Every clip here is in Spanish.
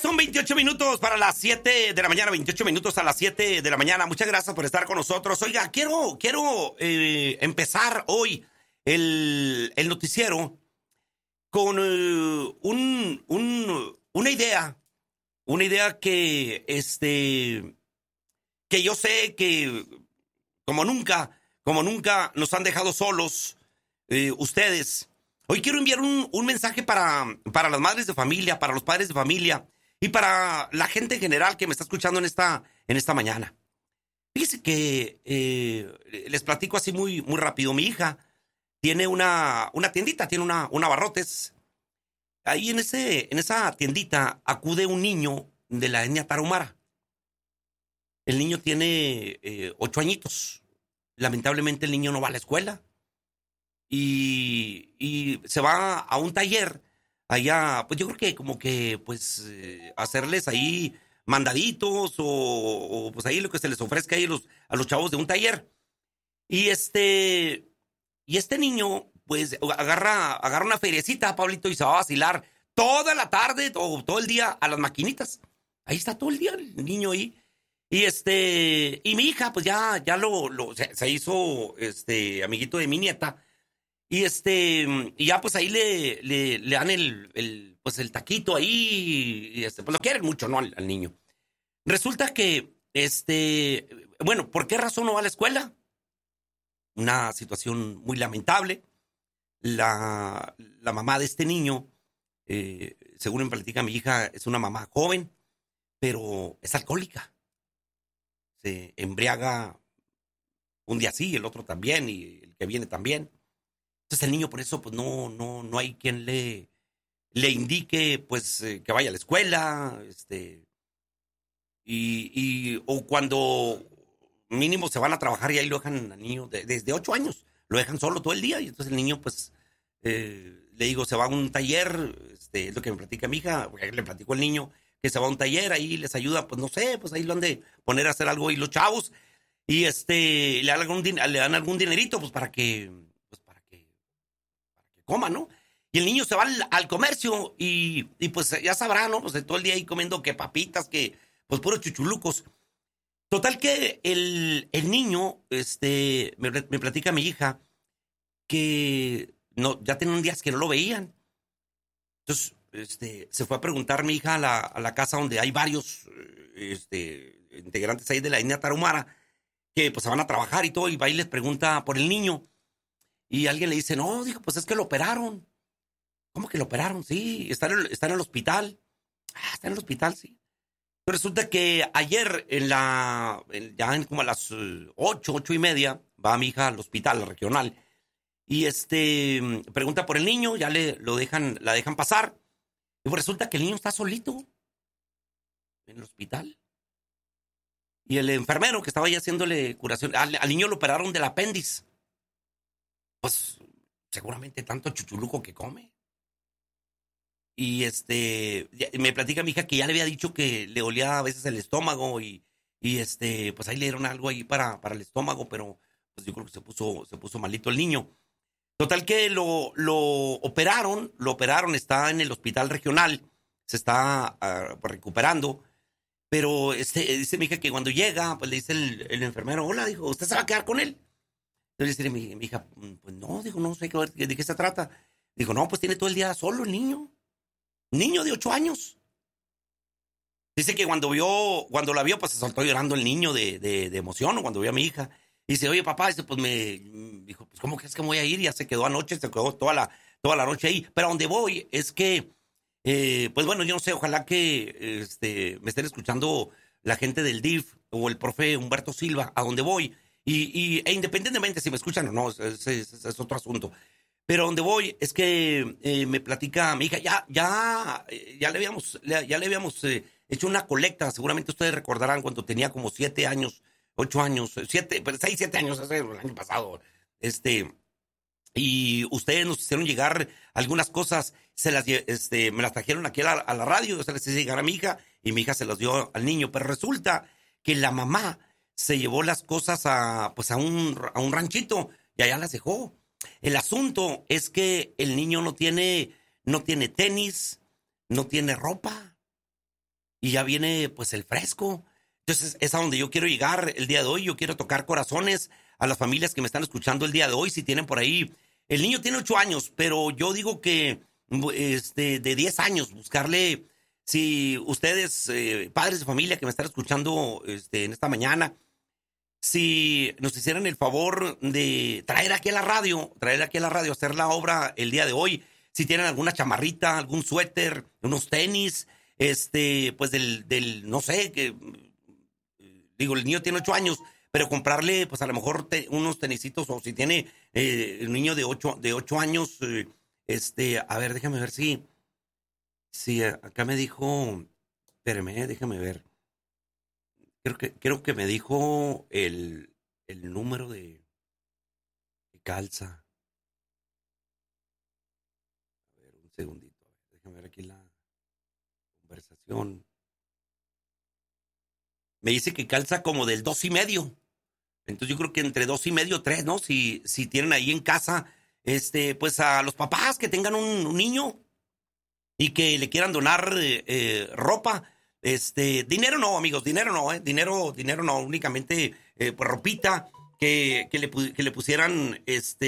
Son 28 minutos para las 7 de la mañana, 28 minutos a las 7 de la mañana. Muchas gracias por estar con nosotros. Oiga, quiero empezar hoy el noticiero con una idea que yo sé que como nunca nos han dejado solos ustedes. Hoy quiero enviar un mensaje para las madres de familia, para los padres de familia y para la gente en general que me está escuchando en esta mañana. Fíjese que les platico así muy, muy rápido. Mi hija tiene una tiendita, tiene una Abarrotes. Ahí en esa tiendita acude un niño de la etnia tarahumara. El niño tiene 8 añitos. Lamentablemente el niño no va a la escuela. Y se va a un taller allá, pues yo creo que como que pues hacerles ahí mandaditos o pues ahí lo que se les ofrezca ahí a los chavos de un taller. Y este niño pues agarra una feriecita, Pablito, y se va a vacilar toda la tarde o todo el día a las maquinitas. Ahí está todo el día el niño ahí. Y y mi hija pues ya se hizo amiguito de mi nieta. Y ya pues ahí le dan el taquito ahí, y pues lo quieren mucho, ¿no? Al niño. Resulta que, bueno, ¿por qué razón no va a la escuela? Una situación muy lamentable. La mamá de este niño, según me platica mi hija, es una mamá joven, pero es alcohólica. Se embriaga un día sí, el otro también, y el que viene también. Entonces el niño por eso pues no hay quien le indique pues que vaya a la escuela, o cuando mínimo se van a trabajar y ahí lo dejan al niño desde 8 años, lo dejan solo todo el día y entonces el niño pues le digo se va a un taller, es lo que me platica mi hija, le platico al niño que se va a un taller, ahí les ayuda, pues no sé, pues ahí lo han de poner a hacer algo ahí los chavos y le dan algún dinerito pues para que coma, ¿no? Y el niño se va al comercio y pues ya sabrá, ¿no? Pues todo el día ahí comiendo que papitas, que pues puros chuchulucos. Total que el niño, me platica mi hija que no, ya tenían días que no lo veían. Entonces, se fue a preguntar mi hija a la casa donde hay varios, integrantes ahí de la etnia tarahumara que pues se van a trabajar y todo y va y les pregunta por el niño. Y alguien le dice, no, dijo, pues es que lo operaron. ¿Cómo que lo operaron? Sí, está en el hospital. Ah, está en el hospital, sí. Pero resulta que ayer como a las 8:30, va mi hija al hospital regional. Y pregunta por el niño, ya la dejan pasar. Y pues resulta que el niño está solito en el hospital. Y el enfermero que estaba ahí haciéndole curación, al niño lo operaron del apéndice. Pues seguramente tanto chuchuluco que come. Y me platica mi hija que ya le había dicho que le olía a veces el estómago y pues ahí le dieron algo ahí para el estómago, pero pues yo creo que se puso malito el niño. Total que lo operaron, está en el hospital regional, se está recuperando, pero dice mi hija que cuando llega, pues le dice el enfermero, hola, dijo, ¿usted se va a quedar con él? Entonces dice mi hija, pues no, dijo, no sé de qué se trata. Dijo, no, pues tiene todo el día solo el niño. Niño de 8 años. Dice que cuando la vio, pues se soltó llorando el niño de emoción, o cuando vio a mi hija. Y dice, oye, papá, pues dijo, pues ¿cómo crees que me voy a ir? Ya se quedó anoche, se quedó toda la noche ahí. Pero a donde voy es que, pues bueno, yo no sé, ojalá que me estén escuchando la gente del DIF o el profe Humberto Silva, a donde voy. E independientemente si me escuchan o no, es otro asunto. Pero donde voy es que me platica mi hija, ya le habíamos hecho una colecta, seguramente ustedes recordarán cuando tenía como 7 años, 8 años, 6, 7 años, hace el año pasado, y ustedes nos hicieron llegar algunas cosas, me las trajeron aquí a la radio, se las hice llegar a mi hija, y mi hija se las dio al niño, pero resulta que la mamá se llevó las cosas a un ranchito, y allá las dejó. El asunto es que el niño no tiene tenis, no tiene ropa. y ya viene pues el fresco. Entonces es a donde yo quiero llegar el día de hoy. Yo quiero tocar corazones a las familias que me están escuchando el día de hoy. Si tienen por ahí, el niño tiene 8 años, pero yo digo que de 10 años, buscarle, si ustedes, padres de familia que me están escuchando en esta mañana, si nos hicieran el favor de traer aquí a la radio, hacer la obra el día de hoy, si tienen alguna chamarrita, algún suéter, unos tenis, pues no sé, que digo, el niño tiene 8 años, pero comprarle, pues a lo mejor unos tenisitos, o si tiene el niño de 8 años, a ver, déjame ver si acá me dijo, espérame, déjame ver. Creo que me dijo el número de calza. A ver, un segundito. Déjame ver aquí la conversación. Me dice que calza como del 2.5. Entonces yo creo que entre 2.5, 3, ¿no? Si tienen ahí en casa, pues a los papás que tengan un niño y que le quieran donar ropa. Dinero no, amigos, dinero no, dinero no, únicamente pues ropita que le pusieran,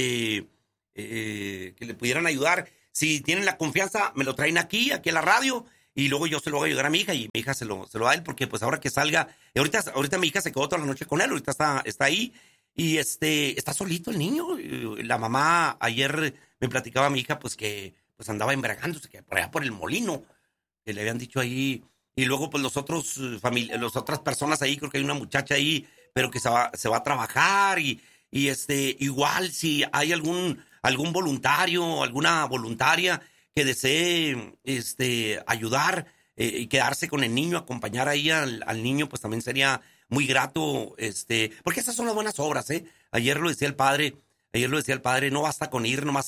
que le pudieran ayudar. Si tienen la confianza, me lo traen aquí a la radio, y luego yo se lo voy a ayudar a mi hija, y mi hija se lo da a él, porque pues ahora que salga, ahorita mi hija se quedó toda la noche con él, ahorita está ahí, y está solito el niño. La mamá ayer me platicaba a mi hija pues que pues andaba embriagándose, que por allá por el molino, que le habían dicho ahí. Y luego, pues, las otras personas ahí, creo que hay una muchacha ahí, pero que se va a trabajar. Y igual, si hay algún voluntario, alguna voluntaria que desee, ayudar y quedarse con el niño, acompañar ahí al niño, pues también sería muy grato, porque esas son las buenas obras, ¿eh? Ayer lo decía el padre, no basta con ir nomás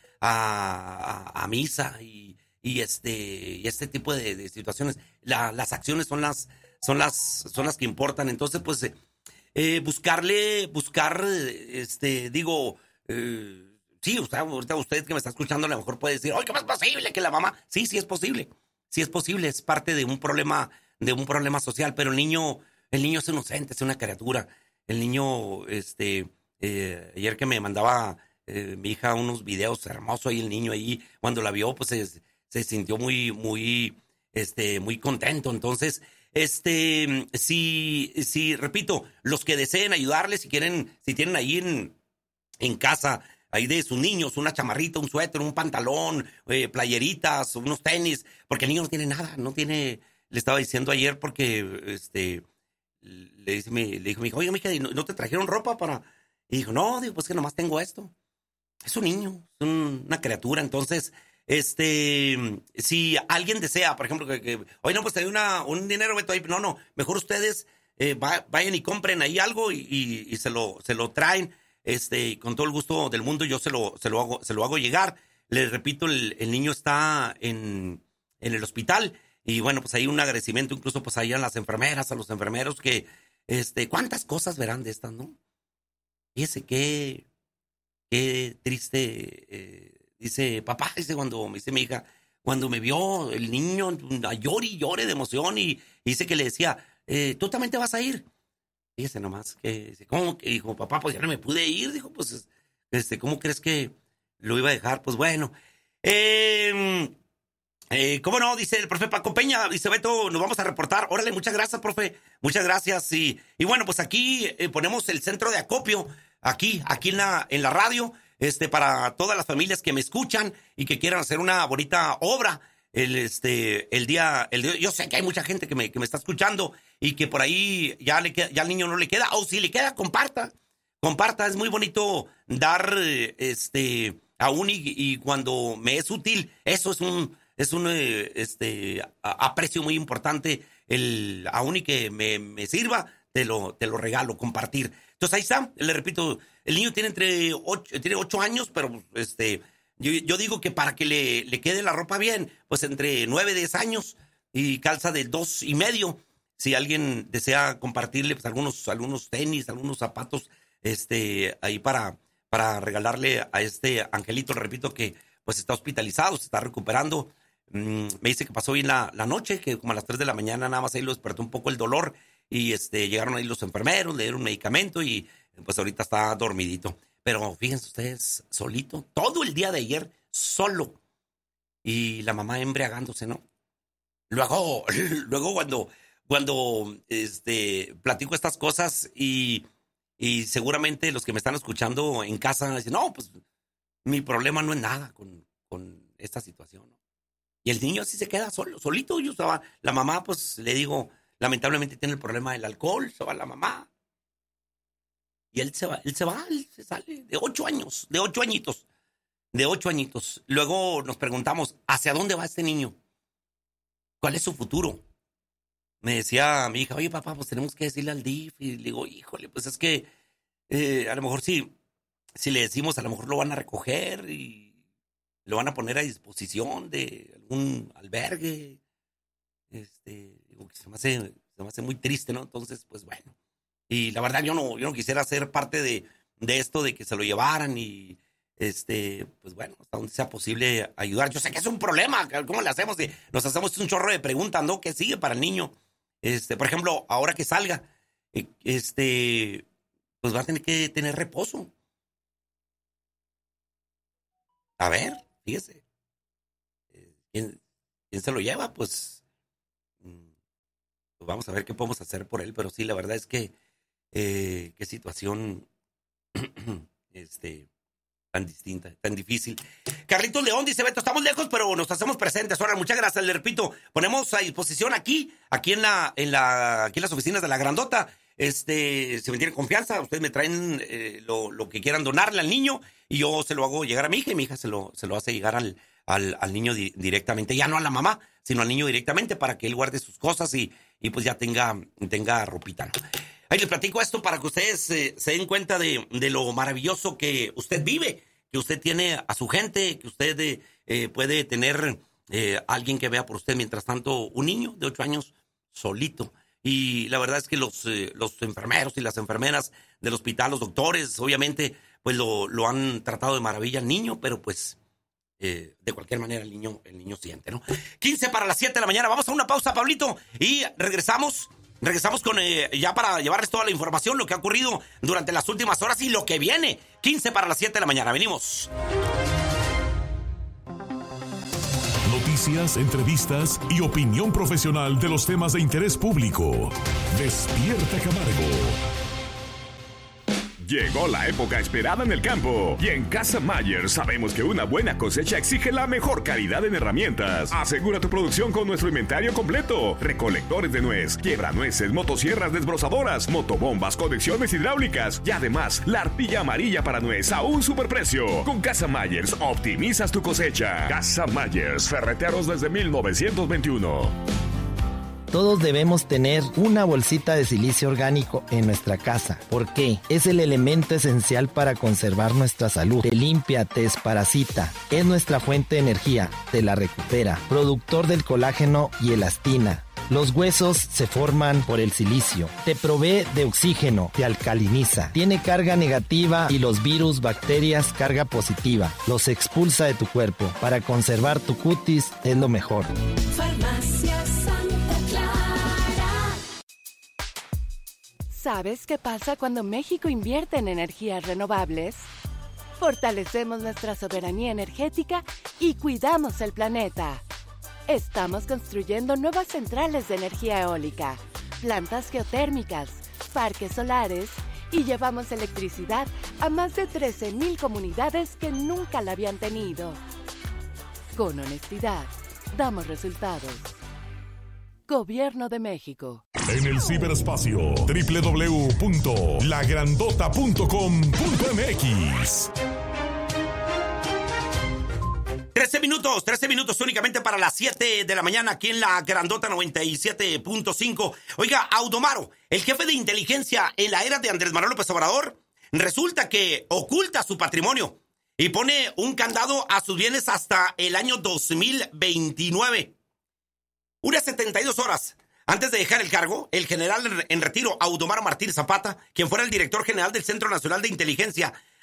a misa y este tipo de situaciones. Las acciones son las que importan. Entonces, pues, buscar, digo, sí, ahorita usted que me está escuchando a lo mejor puede decir, oye, ¿cómo es posible que la mamá? Sí, sí es posible, es parte de un problema social, pero el niño es inocente, es una criatura. El niño, ayer que me mandaba mi hija unos videos hermosos, ahí el niño ahí, cuando la vio, pues se sintió muy contento. Entonces, repito, los que deseen ayudarles, si tienen ahí en casa, ahí de sus niños, una chamarrita, un suéter, un pantalón, playeritas, unos tenis, porque el niño no tiene nada, le estaba diciendo ayer porque, le dijo mi hijo, oye, mija, ¿no te trajeron ropa para...? Y dijo, no, digo, pues que nomás tengo esto. Es un niño, es una criatura. Entonces, si alguien desea, por ejemplo, oye, no, pues te doy un dinero, Beto, ahí. No, mejor ustedes vayan y compren ahí algo y se lo traen, con todo el gusto del mundo, yo se lo hago llegar. Les repito, el niño está en el hospital, y bueno, pues hay un agradecimiento incluso pues ahí a las enfermeras, a los enfermeros, que, cuántas cosas verán de estas, ¿no? Fíjese qué triste, dice, papá, cuando me dice mi hija, cuando me vio el niño, llore y llore de emoción, y dice que le decía, ¿tú también te vas a ir? Fíjese nomás, ¿cómo? Que dijo, papá, pues ya no me pude ir. Dijo, pues, ¿cómo crees que lo iba a dejar? Pues bueno, ¿cómo no? Dice el profe Paco Peña, dice Beto, nos vamos a reportar. Órale, muchas gracias, profe, muchas gracias. Y bueno, pues aquí ponemos el centro de acopio, aquí en la radio, para todas las familias que me escuchan y que quieran hacer una bonita obra. El día, yo sé que hay mucha gente que me está escuchando y que por ahí ya al niño no le queda, o si le queda, comparta, es muy bonito dar, aún y cuando me es útil, eso es un aprecio muy importante, aún y que me sirva, te lo regalo, compartir. Entonces ahí está, le repito, el niño tiene tiene 8 años, pero yo digo que para que le quede la ropa bien, pues entre 9 y 10 años, y calza de 2.5. Si alguien desea compartirle pues algunos tenis, algunos zapatos, ahí para regalarle a este angelito, le repito, que pues está hospitalizado, se está recuperando, Me dice que pasó bien la noche, que como a las 3 de la mañana nada más ahí lo despertó un poco el dolor y llegaron ahí los enfermeros, le dieron medicamento y pues ahorita está dormidito. Pero fíjense ustedes, solito, todo el día de ayer, solo. Y la mamá embriagándose, ¿no? Luego cuando platico estas cosas y seguramente los que me están escuchando en casa dicen, no, pues mi problema no es nada con esta situación, ¿no? Y el niño así se queda solito. La mamá, pues le digo, lamentablemente tiene el problema del alcohol, se va la mamá. Y él se sale, de 8 años, de 8 añitos. Luego nos preguntamos, ¿hacia dónde va este niño? ¿Cuál es su futuro? Me decía mi hija, oye papá, pues tenemos que decirle al DIF. Y le digo, híjole, pues es que a lo mejor si le decimos, a lo mejor lo van a recoger y lo van a poner a disposición de algún albergue. Digo que se me hace muy triste, ¿no? Entonces, pues bueno. Y la verdad yo no quisiera ser parte de esto, de que se lo llevaran y pues bueno, hasta donde sea posible ayudar. Yo sé que es un problema, ¿cómo le hacemos? Nos hacemos un chorro de preguntas, ¿no? ¿Qué sigue para el niño? Por ejemplo, ahora que salga, pues va a tener que tener reposo. A ver, fíjese. ¿Quién se lo lleva? Pues vamos a ver qué podemos hacer por él, pero sí, la verdad es que qué situación tan distinta, tan difícil. Carlitos León dice, Beto, estamos lejos, pero nos hacemos presentes. Ahora, muchas gracias, le repito, ponemos a disposición aquí en las oficinas de La Grandota. Si me tienen confianza, ustedes me traen lo que quieran donarle al niño y yo se lo hago llegar a mi hija y mi hija se lo hace llegar al niño directamente, ya no a la mamá, sino al niño directamente para que él guarde sus cosas y pues ya tenga ropita, ¿no? Ahí les platico esto para que ustedes se den cuenta de lo maravilloso que usted vive, que usted tiene a su gente, que usted puede tener alguien que vea por usted. Mientras tanto, un niño de 8 años solito. Y la verdad es que los enfermeros y las enfermeras del hospital, los doctores, obviamente, pues lo han tratado de maravilla al niño, pero pues de cualquier manera el niño siente, ¿no? 15 para las 7 de la mañana. Vamos a una pausa, Pablito, y regresamos con ya para llevarles toda la información, lo que ha ocurrido durante las últimas horas y lo que viene. 15 para las 7 de la mañana. Venimos. Noticias, entrevistas y opinión profesional de los temas de interés público. Despierta Camargo. Llegó la época esperada en el campo y en Casa Mayer sabemos que una buena cosecha exige la mejor calidad en herramientas. Asegura tu producción con nuestro inventario completo: recolectores de nuez, quiebranueces, motosierras desbrozadoras, motobombas, conexiones hidráulicas y además la arpilla amarilla para nuez a un superprecio. Con Casa Myers optimizas tu cosecha. Casa Myers, ferreteros desde 1921. Todos debemos tener una bolsita de silicio orgánico en nuestra casa. ¿Por qué? Es el elemento esencial para conservar nuestra salud. Te limpia, te desparasita. Es nuestra fuente de energía. Te la recupera. Productor del colágeno y elastina. Los huesos se forman por el silicio. Te provee de oxígeno, te alcaliniza. Tiene carga negativa y los virus, bacterias, carga positiva. Los expulsa de tu cuerpo. Para conservar tu cutis es lo mejor. Farmacia Santa Clara. ¿Sabes qué pasa cuando México invierte en energías renovables? Fortalecemos nuestra soberanía energética y cuidamos el planeta. Estamos construyendo nuevas centrales de energía eólica, plantas geotérmicas, parques solares y llevamos electricidad a más de 13,000 comunidades que nunca la habían tenido. Con honestidad, damos resultados. Gobierno de México. En el ciberespacio, www.lagrandota.com.mx. 13 minutos únicamente para las 7 de la mañana aquí en la Grandota 97.5. Oiga, Audomaro, el jefe de inteligencia en la era de Andrés Manuel López Obrador, resulta que oculta su patrimonio y pone un candado a sus bienes hasta el año 2029. Unas 72 horas antes de dejar el cargo, el general en retiro, Audomaro Martínez Zapata, quien fuera el director general del Centro Nacional de Inteligencia,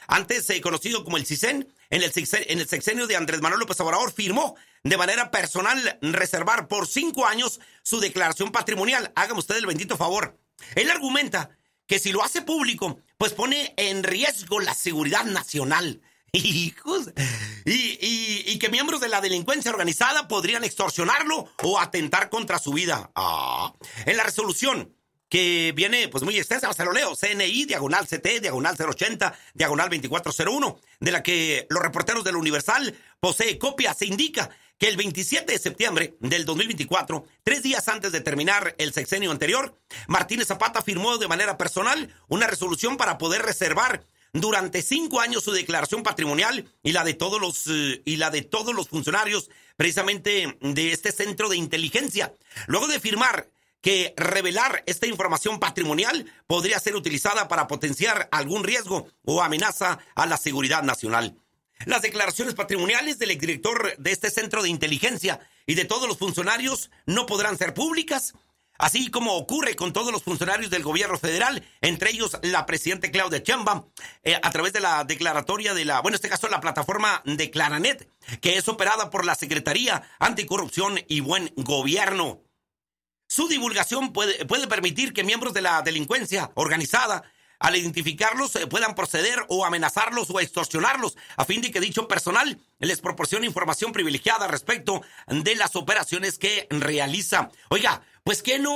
antes conocido como el CISEN, en el sexenio de Andrés Manuel López Obrador, firmó de manera personal reservar por 5 años su declaración patrimonial. Hágame usted el bendito favor. Él argumenta que si lo hace público, pues pone en riesgo la seguridad nacional. Hijos. Y que miembros de la delincuencia organizada podrían extorsionarlo o atentar contra su vida. En la resolución, que viene pues muy extensa, se lo leo, CNI, /CT, /080, /2401, de la que los reporteros del Universal posee copia, se indica que el 27 de septiembre del 2024, 3 días antes de terminar el sexenio anterior, Martínez Zapata firmó de manera personal una resolución para poder reservar durante 5 años su declaración patrimonial y la de todos los funcionarios precisamente de este centro de inteligencia. Luego de firmar que revelar esta información patrimonial podría ser utilizada para potenciar algún riesgo o amenaza a la seguridad nacional. Las declaraciones patrimoniales del exdirector de este centro de inteligencia y de todos los funcionarios no podrán ser públicas, así como ocurre con todos los funcionarios del gobierno federal, entre ellos la presidenta Claudia Sheinbaum, a través de la declaratoria de en este caso la plataforma Declaranet, que es operada por la Secretaría Anticorrupción y Buen Gobierno. Su divulgación puede permitir que miembros de la delincuencia organizada, al identificarlos, puedan proceder o amenazarlos o extorsionarlos, a fin de que dicho personal les proporcione información privilegiada respecto de las operaciones que realiza. Oiga, pues que no